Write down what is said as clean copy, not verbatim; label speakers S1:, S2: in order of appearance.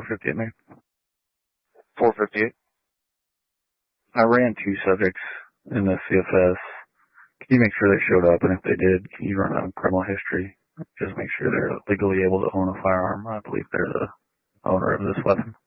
S1: 458, man.
S2: 458.
S1: I ran 2 subjects in the CFS. Can you make sure they showed up? And if they did, can you run a criminal history? Just make sure they're legally able to own a firearm. I believe they're the owner of this weapon.